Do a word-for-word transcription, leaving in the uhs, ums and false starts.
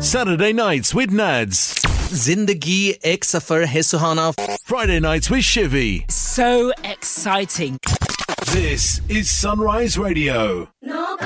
Saturday nights with Nads. Zindagi ek safar hai suhana. Friday nights with Shivy. So exciting. This is Sunrise Radio. No.